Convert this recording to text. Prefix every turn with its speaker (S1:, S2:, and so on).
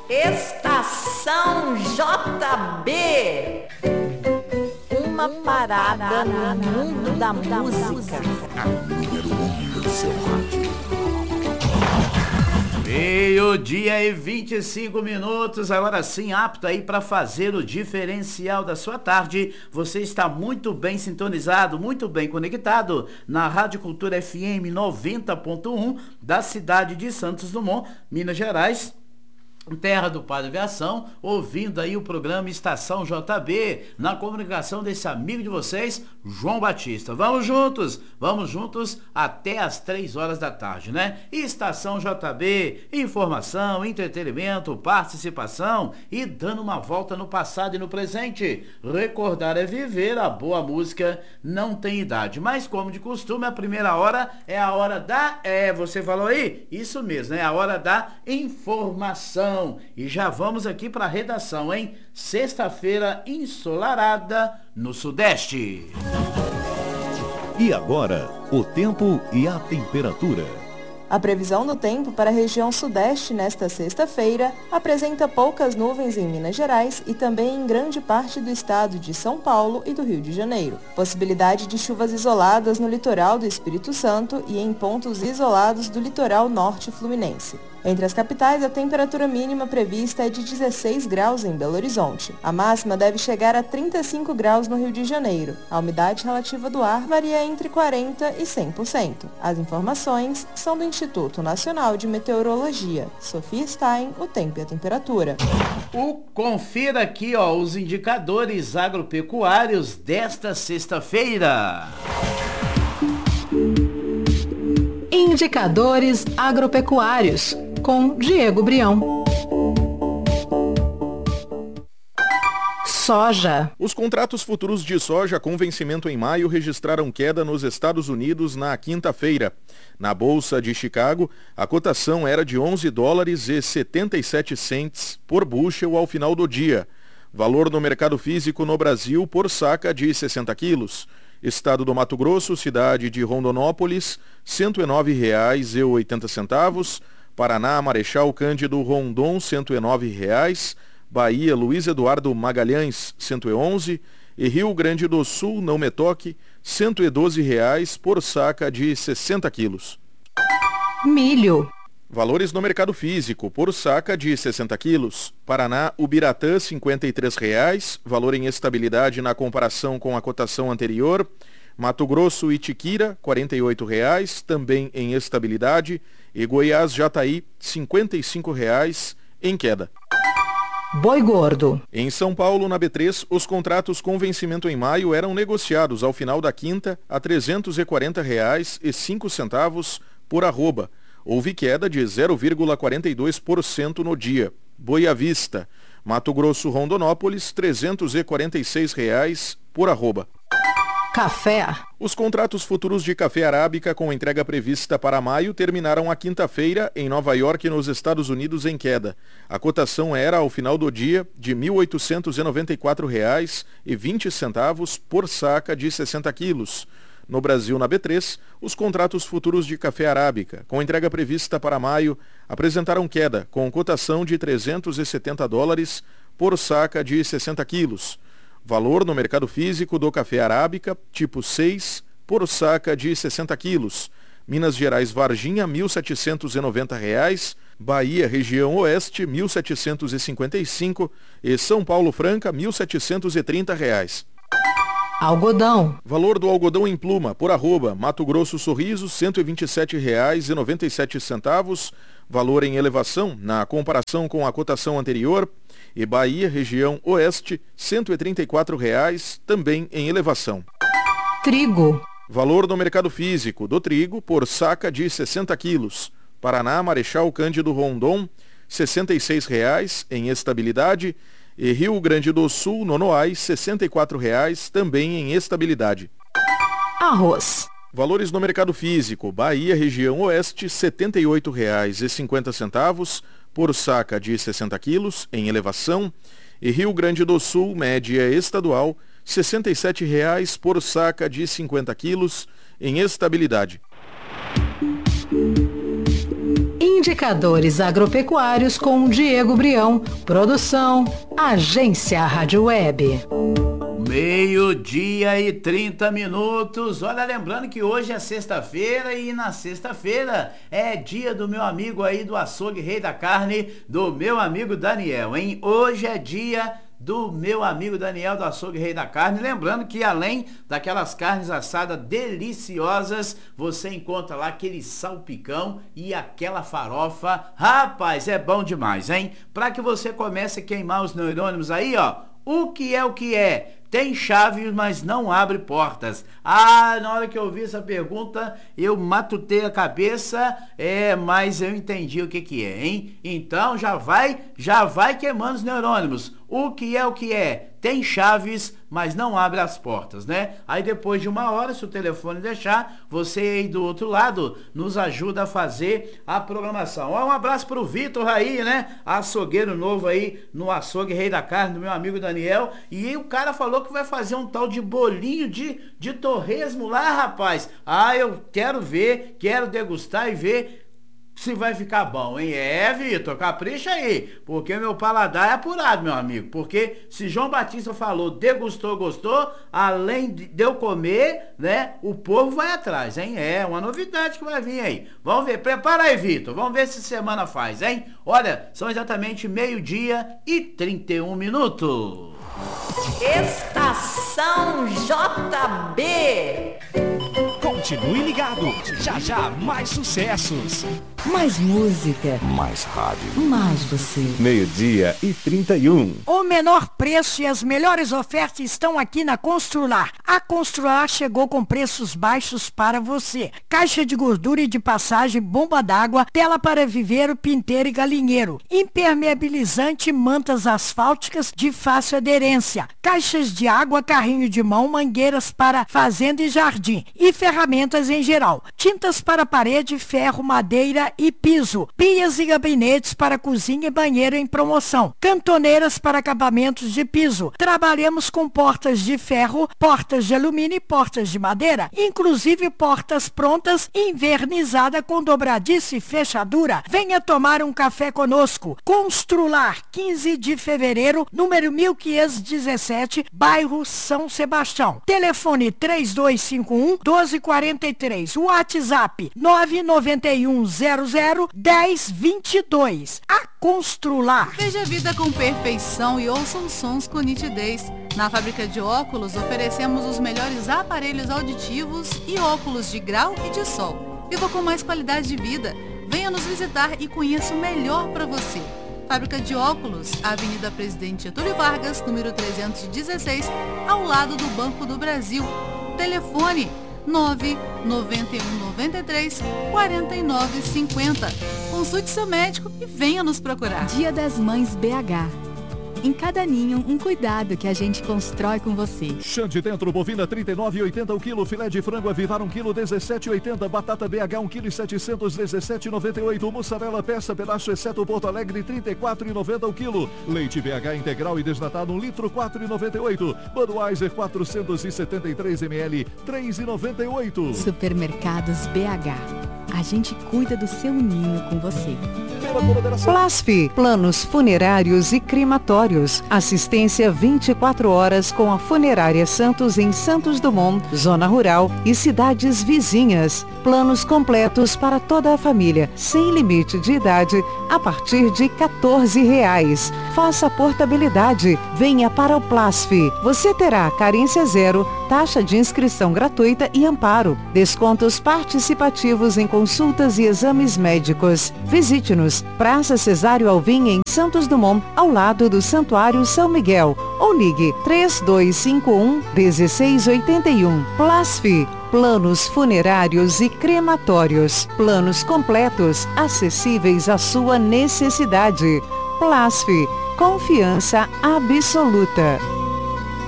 S1: Estação JB. Uma parada no mundo da música.
S2: A número 1 do seu rádio.
S3: Meio-dia e 25 minutos, agora sim apto aí para fazer o diferencial da sua tarde. Você está muito bem sintonizado, muito bem conectado na Rádio Cultura FM 90.1 da cidade de Santos Dumont, Minas Gerais, terra do Padre Aviação, ouvindo aí o programa Estação JB, na comunicação desse amigo de vocês, João Batista. Vamos juntos até as 3 horas da tarde, né? Estação JB, informação, entretenimento, participação e dando uma volta no passado e no presente. Recordar é viver, a boa música não tem idade, mas como de costume, a primeira hora é a hora da... você falou aí? Isso mesmo, é a hora da informação. E já vamos aqui para a redação, hein? Sexta-feira ensolarada no Sudeste.
S4: E agora, o tempo e a temperatura.
S5: A previsão do tempo para a região sudeste nesta sexta-feira apresenta poucas nuvens em Minas Gerais e também em grande parte do estado de São Paulo e do Rio de Janeiro. Possibilidade de chuvas isoladas no litoral do Espírito Santo e em pontos isolados do litoral norte fluminense. Entre as capitais, a temperatura mínima prevista é de 16 graus em Belo Horizonte. A máxima deve chegar a 35 graus no Rio de Janeiro. A umidade relativa do ar varia entre 40% e 100%. As informações são do Instituto Nacional de Meteorologia. Sofia Stein, o tempo e a temperatura.
S3: Confira aqui, os indicadores agropecuários desta sexta-feira.
S6: Indicadores agropecuários, com Diego Brião. Soja.
S7: Os contratos futuros de soja com vencimento em maio registraram queda nos Estados Unidos na quinta-feira. Na Bolsa de Chicago, a cotação era de $11,77 por bushel ao final do dia. Valor no mercado físico no Brasil por saca de 60 quilos. Estado do Mato Grosso, cidade de Rondonópolis, R$ 109,80. Paraná, Marechal Cândido Rondon, R$ 109,00. Bahia, Luiz Eduardo Magalhães, 111. E Rio Grande do Sul, Não Me Toque, R$ 112,00 por saca de 60 quilos.
S6: Milho.
S7: Valores no mercado físico, por saca de 60 quilos. Paraná, Ubiratã, R$ 53,00, valor em estabilidade na comparação com a cotação anterior. Mato Grosso, Itiquira, R$ 48,00, também em estabilidade. E Goiás, Jataí, R$ 55,00, em queda.
S6: Boi gordo.
S7: Em São Paulo, na B3, os contratos com vencimento em maio eram negociados ao final da quinta a R$ 340,05 por arroba. Houve queda de 0,42% no dia. Boi à vista. Mato Grosso, Rondonópolis, R$ 346,00 por arroba.
S6: Café.
S7: Os contratos futuros de café arábica com entrega prevista para maio terminaram a quinta-feira em Nova York, nos Estados Unidos, em queda. A cotação era, ao final do dia, de R$ 1.894,20 por saca de 60 quilos. No Brasil, na B3, os contratos futuros de café arábica, com entrega prevista para maio, apresentaram queda, com cotação de $370 por saca de 60 quilos. Valor no mercado físico do café arábica, tipo 6, por saca de 60 quilos. Minas Gerais, Varginha, R$ 1.790. Bahia, região oeste, R$ 1.755. E São Paulo, Franca, R$ 1.730.
S6: Algodão.
S7: Valor do algodão em pluma, por arroba, Mato Grosso, Sorriso, R$ 127,97. Valor em elevação, na comparação com a cotação anterior. E Bahia, região oeste, R$ 134,00, também em elevação.
S6: Trigo.
S7: Valor no mercado físico do trigo por saca de 60 quilos. Paraná, Marechal Cândido Rondon, R$ 66,00, em estabilidade. E Rio Grande do Sul, Nonoais, R$ 64,00, também em estabilidade.
S6: Arroz.
S7: Valores no mercado físico. Bahia, região oeste, R$ 78,50 por saca de 60 quilos, em elevação. E Rio Grande do Sul, média estadual, R$ 67,00 por saca de 50 quilos, em estabilidade.
S6: Indicadores agropecuários com Diego Brião. Produção, Agência Rádio Web.
S3: 12:30. Olha, lembrando que hoje é sexta-feira e na sexta-feira é dia do meu amigo aí do açougue Rei da Carne, do meu amigo Daniel, hein? Hoje é dia do meu amigo Daniel do açougue Rei da Carne. Lembrando que além daquelas carnes assadas deliciosas, você encontra lá aquele salpicão e aquela farofa. Rapaz, é bom demais, hein? Para que você comece a queimar os neurônios aí, ó. O que é? Tem chave, mas não abre portas. Ah, na hora que eu vi essa pergunta, eu matutei a cabeça, mas eu entendi o que é, hein? Então já vai queimando os neurônios. O que é? Tem chaves, mas não abre as portas, né? Aí depois de uma hora, se o telefone deixar, você aí do outro lado nos ajuda a fazer a programação. Um abraço pro Vitor aí, né? Açougueiro novo aí no açougue Rei da Carne, do meu amigo Daniel. E o cara falou que vai fazer um tal de bolinho de torresmo lá, rapaz. Ah, eu quero ver, quero degustar e ver se vai ficar bom, hein? Vitor, capricha aí, porque meu paladar é apurado, meu amigo, porque se João Batista falou, degustou, gostou, além de eu comer, né, o povo vai atrás, hein? É uma novidade que vai vir aí. Vamos ver, prepara aí, Vitor, vamos ver se semana faz, hein? Olha, são exatamente 12:31.
S1: Estação JB.
S8: Continue ligado, já mais sucessos.
S6: Mais música,
S2: Mais rádio.
S6: mais você.
S4: 12:31.
S9: O menor preço e as melhores ofertas estão aqui na Constrular. A Constrular chegou com preços baixos para você. Caixa de gordura e de passagem, bomba d'água, tela para viveiro, pinteiro e galinheiro, impermeabilizante, mantas asfálticas de fácil aderência, caixas de água, carrinho de mão, mangueiras para fazenda e jardim e ferramentas em geral, tintas para parede, ferro, madeira e piso, pias e gabinetes para cozinha e banheiro em promoção, cantoneiras para acabamentos de piso. Trabalhamos com portas de ferro, portas de alumínio e portas de madeira, inclusive portas prontas invernizada com dobradiça e fechadura. Venha tomar um café conosco. Constrular, 15 de fevereiro, número 1517, bairro São Sebastião. Telefone 3251-1243. WhatsApp 991001022. A Constrular.
S10: Veja a vida com perfeição e ouça os sons com nitidez. Na fábrica de óculos oferecemos os melhores aparelhos auditivos e óculos de grau e de sol. Viva com mais qualidade de vida. Venha nos visitar e conheça o melhor para você. Fábrica de óculos, Avenida Presidente Getúlio Vargas, número 316, ao lado do Banco do Brasil. Telefone 99193-4950. Consulte seu médico e venha nos procurar.
S11: Dia das Mães BH. Em cada ninho, um cuidado que a gente constrói com você.
S7: Xande dentro, bovina 39,80 o quilo, filé de frango Avivar 1 quilo 17,80, batata BH 1 quilo 717,98, mussarela peça pedaço exceto Porto Alegre 34,90 o quilo, leite BH integral e desnatado 1 litro 4,98, Budweiser 473 ml 3,98.
S11: Supermercados BH. A gente cuida do seu ninho com você.
S6: Plasf, planos funerários e crematórios. Assistência 24 horas com a Funerária Santos em Santos Dumont, Zona Rural e cidades vizinhas. Planos completos para toda a família, sem limite de idade, a partir de R$14. Faça portabilidade. Venha para o Plasf. Você terá carência zero, taxa de inscrição gratuita e amparo. Descontos participativos em consultas e exames médicos. Visite-nos. Praça Cesário Alvim, em Santos Dumont, ao lado do Santuário São Miguel. Ou ligue 3251-1681. Plasf, planos funerários e crematórios. Planos completos, acessíveis à sua necessidade. Plasf, confiança absoluta.